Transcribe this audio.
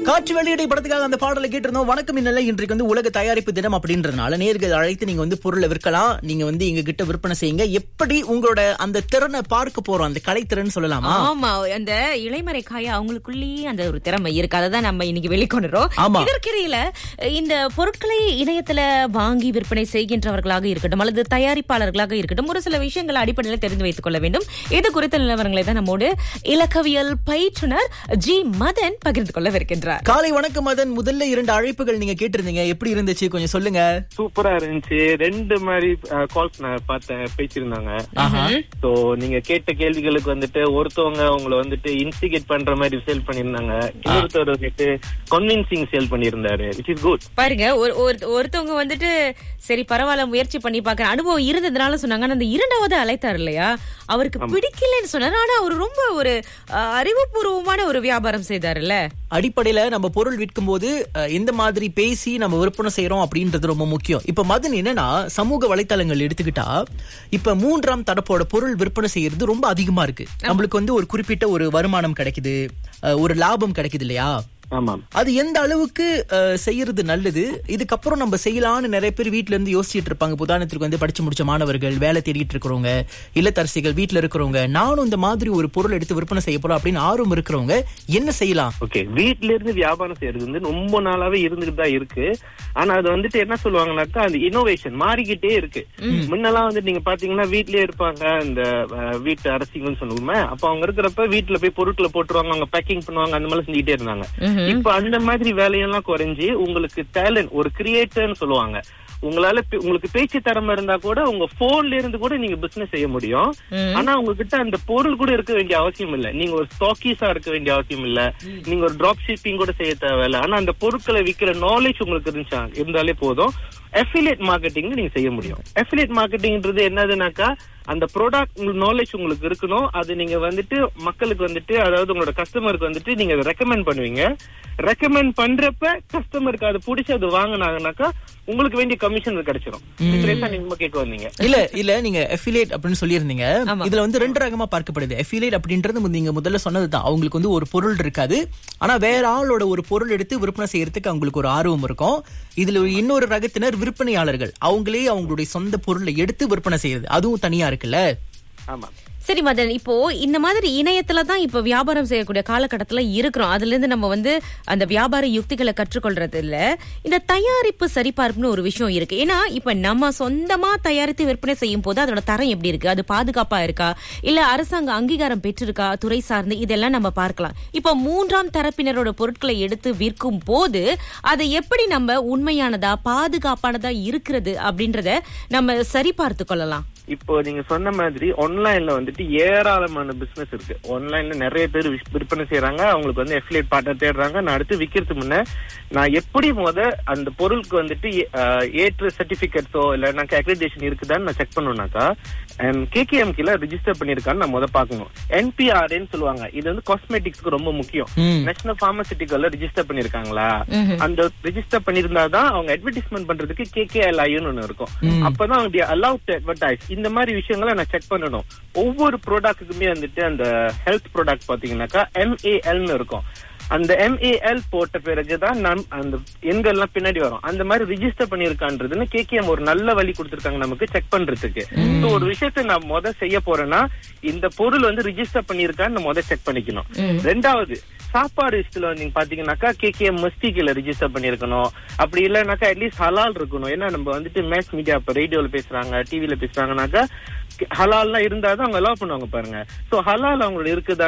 காற்று வெளியீடு படத்துக்காக அந்த பாடலை கேட்டிருந்தோம். வணக்கம் இன்னல இன்றைக்கு வந்து உலக தயாரிப்பு தினம் அப்படின்றதுனால நேர்கள் அழைத்து நீங்க வந்து பொருளை விற்கலாம். நீங்க வந்து எங்க கிட்ட விற்பனை செய்யுங்க. எப்படி உங்களோட அந்த திறனை பார்க்க போறோம், அந்த கலைத்திறன் சொல்லலாமா? ஆமா, அந்த இளைமறை காய அவங்களுக்குள்ளேயே அந்த ஒரு திறமை இருக்கு. அதை தான் நம்ம இன்னைக்கு வெளிக்கொண்டுறோம். இதற்கிடையில இந்த பொருட்களை இணையத்துல வாங்கி விற்பனை செய்கின்றவர்களாக இருக்கட்டும் அல்லது தயாரிப்பாளர்களாக இருக்கட்டும், ஒரு சில விஷயங்களை அடிப்படையில் தெரிந்து வைத்துக் கொள்ள வேண்டும். இது குறித்த நிலவரங்களை தான் நம்மோடு இலக்கவியல் பயிற்றுனர் ஜி மதன் பகிர்ந்து கொள்ளவிருக்கின்றார். காலை வணக்கம் மதன். முதல்ல 2 அழைப்புகள் நீங்க கேட்டிருந்தீங்க, எப்படி இருந்துச்சு கொஞ்சம் சொல்லுங்க. சூப்பரா இருந்துச்சு. 2 மாதிரி கால்ஸ் நான் பார்த்தேன், பேசிருந்தாங்க. சோ நீங்க கேட்ட கேள்விகளுக்கு வந்துட்டு ஒருத்தவங்க உங்களை வந்துட்டு இன்ஸ்டிகேட் பண்ற மாதிரி சேல் பண்ணிருந்தாங்க, இன்னொருத்தர் வந்துட்டு convincing sale பண்ணிருந்தாரு. Which is good. பாருங்க, ஒருத்தவங்க வந்துட்டு சரி பரவாயில்ல முயற்சி பண்ணி பாக்குற அனுபவம் இருந்ததுனால சொன்னாங்க. அந்த 2வது அழைத்தார் இல்லையா, அவருக்கு பிடிக்கலன்னு சொன்னாரு. ஆனா அவர் ரொம்ப ஒரு அறிவுபூர்வமான ஒரு வியாபாரம் செய்தாருல்ல. அடிப்படையில நம்ம பொருள் விற்கும் போது எந்த மாதிரி பேசி நம்ம விற்பனை செய்யறோம் அப்படின்றது ரொம்ப முக்கியம். இப்ப மதன் என்னன்னா, சமூக வலைத்தளங்கள் எடுத்துக்கிட்டா இப்ப 3ஆம் தரப்போட பொருள் விற்பனை செய்யறது ரொம்ப அதிகமா இருக்கு. நம்மளுக்கு வந்து ஒரு குறிப்பிட்ட ஒரு வருமானம் கிடைக்குது, ஒரு லாபம் கிடைக்குது இல்லையா? அது எந்த அளவுக்கு செய்யறது நல்லது, இதுக்கப்புறம் நம்ம செய்யலாம்னு நிறைய பேர் வீட்டுல இருந்து யோசிச்சுட்டு இருப்பாங்க. உதாரணத்துக்கு வந்து படிச்சு முடிச்ச மாணவர்கள், வேலை தேடிட்டு இருக்கிறவங்க, இல்லத்தரசிகள், வீட்டுல இருக்கிறவங்க, நானும் இந்த மாதிரி ஒரு பொருள் எடுத்து விற்பனை செய்ய போறோம் அப்படின்னு ஆர்வம் இருக்கிறவங்க என்ன செய்யலாம்? ஓகே, வீட்டுல இருந்து வியாபாரம் செய்யறது வந்து ரொம்ப நாளாவே இருந்துட்டு தான் இருக்கு. ஆனா அது வந்துட்டு என்ன சொல்லுவாங்கன்னாக்கா, அந்த இனோவேஷன் மாறிக்கிட்டே இருக்கு. முன்னெல்லாம் வந்து நீங்க பாத்தீங்கன்னா வீட்லயே இருப்பாங்க, இந்த வீட்டு அரசிங்கன்னு சொல்லுவோமே, அப்ப அவங்க இருக்கிறப்ப வீட்டுல போய் பொருட்களை போட்டுருவாங்க, அவங்க பேக்கிங் பண்ணுவாங்க, அந்த மாதிரி செஞ்சுட்டே இருந்தாங்க. இப்ப அந்த மாதிரி வேலையெல்லாம் குறைஞ்சு உங்களுக்கு டேலண்ட், ஒரு கிரியேட்டர்னு சொல்லுவாங்க, உங்களுக்கு பேச்சு திறமை இருந்தா கூட உங்க போன்ல இருந்து கூட நீங்க பிசினஸ் செய்ய முடியும். ஆனா உங்ககிட்ட அந்த பொருள் கூட இருக்க வேண்டிய அவசியம் இல்ல, நீங்க ஒரு ஸ்டாக்கீஸா இருக்க வேண்டிய அவசியம் இல்ல, நீங்க ஒரு டிராப் ஷிப்பிங் கூட செய்ய தேவையில்ல. ஆனா அந்த பொருட்களை விற்கிற நாலேஜ் உங்களுக்கு இருந்தாலே போதும். அஃபிலியேட் மார்க்கெட்டிங் நீங்க செய்ய முடியும். அஃபிலியேட் மார்க்கெட்டிங்ன்றது என்னதுனாக்கா, அந்த ப்ராடக்ட் நாலேஜ் உங்களுக்கு இருக்கணும். அது நீங்க வந்துட்டு மக்களுக்கு வந்துட்டு, அதாவது உங்களோட கஸ்டமருக்கு வந்துட்டு நீங்க அதை ரெக்கமெண்ட் பண்ணுவீங்க. ரெக்கமெண்ட் பண்றப்ப கஸ்டமருக்கு அது பிடிச்சி அது வாங்கினாங்கனாக்கா உங்களுக்கு வேண்டிய கமிஷன் கிடைச்சிடும். நீங்க கேட்க வந்தீங்க இல்ல நீங்க அஃபிலியேட் அப்படின்னு சொல்லியிருந்தீங்க. இதுல வந்து 2 ரகமா பார்க்கப்படுது. அஃபிலியேட் அப்படின்றது நீங்க முதல்ல சொன்னதுதான், அவங்களுக்கு வந்து ஒரு பொருள் இருக்காது, ஆனா வேற ஆளோட ஒரு பொருள் எடுத்து விற்பனை செய்யறதுக்கு அவங்களுக்கு ஒரு ஆர்வம் இருக்கும். இதுல இன்னொரு ரகத்தினர் விற்பனையாளர்கள், அவங்களே அவங்களுடைய சொந்த பொருளை எடுத்து விற்பனை செய்யறது, அதுவும் தனியா இருக்குல்ல. ஆமா. சரி மதன், இப்போ இந்த மாதிரி இணையத்துல தான் இப்ப வியாபாரம் செய்யக்கூடிய காலகட்டத்துல இருக்கிறோம். அதுல இருந்து நம்ம வந்து அந்த வியாபார யுக்திகளை கற்றுக்கொள்றது இல்ல, இந்த தயாரிப்பு சரிபார்ப்புன்னு ஒரு விஷயம் இருக்கு. ஏன்னா இப்ப நம்ம சொந்தமா தயாரித்து விற்பனை செய்யும் போது அதோட தரம் எப்படி இருக்கு, அது பாதுகாப்பா இருக்கா, இல்ல அரசாங்க அங்கீகாரம் பெற்றிருக்கா, துறை சார்ந்து, இதெல்லாம் நம்ம பார்க்கலாம். இப்ப 3ஆம் தரப்பினரோட பொருட்களை எடுத்து விற்கும் போது அதை எப்படி நம்ம உண்மையானதா பாதுகாப்பானதா இருக்கிறது அப்படின்றத நம்ம சரிபார்த்து கொள்ளலாம். இப்போ நீங்க சொன்ன மாதிரி ஆன்லைன்ல வந்துட்டு ஏராளமான பிசினஸ் இருக்கு. ஆன்லைன்ல நிறைய பேர் விற்பனை செய்யறாங்க, அவங்களுக்கு வந்து அஃபிலியேட் பார்ட்னர் தேடுறாங்க. நான் அடுத்து விக்கிறதுக்கு முன்ன நான் எப்படி அந்த பொருளுக்கு வந்துட்டு ஏற்ற சர்டிபிகேட்ஸோ இல்ல எனக்கு அக்ரிடேஷன் இருக்குதான்னு நான் செக் பண்ணுனாக்கா, KKMK ரிஜிஸ்டர் பண்ணிருக்கான்னு நான் பாக்கணும். NPRAன்னு சொல்லுவாங்க, இது வந்து காஸ்மெட்டிக்ஸ்க்கு ரொம்ப முக்கியம். நேஷனல் பார்மசிட்டிக்கல்ல ரிஜிஸ்டர் பண்ணிருக்காங்களா, அந்த ரிஜிஸ்டர் பண்ணிருந்தாதான் அவங்க அட்வர்டைஸ்மெண்ட் பண்றதுக்கு KKLIன்னு ஒண்ணு இருக்கும். அப்பதான் அவங்க அலௌட் டு அட்வர்டைஸ். இந்த மாதிரி விஷயங்களை நான் செக் பண்ணணும். ஒவ்வொரு ப்ராடக்ட்டுக்குமே வந்துட்டு அந்த ஹெல்த் ப்ராடக்ட் பாத்தீங்கன்னாக்கா MALன்னு இருக்கும். அந்த MAL போட்ட பிறகுதான் அந்த எண்கள்லாம் பின்னாடி வரும். அந்த மாதிரி ரிஜிஸ்டர் பண்ணிருக்கான்றதுன்னு KKM ஒரு நல்ல வழி கொடுத்திருக்காங்க நமக்கு செக் பண்றதுக்கு. ஒரு விஷயத்த நான் செய்ய போறேன்னா, இந்த பொருள் வந்து ரிஜிஸ்டர் பண்ணிருக்கான்னு செக் பண்ணிக்கணும். 2வது, சாப்பாடு விஷயத்துல நீங்க பாத்தீங்கன்னாக்கா KKM மஸ்டிக்ல ரிஜிஸ்டர் பண்ணிருக்கணும். அப்படி இல்லைனாக்கா அட்லீஸ்ட் ஹலால் இருக்கணும். ஏன்னா நம்ம வந்துட்டு மேஸ் மீடியா இப்ப ரேடியோல பேசுறாங்க, டிவில பேசுறாங்கனாக்கா ஹலால்லாம் இருந்தாதான் அவங்க அலோவ் பண்ணுவாங்க பாருங்க. சோ ஹலால் அவங்களோட இருக்குதா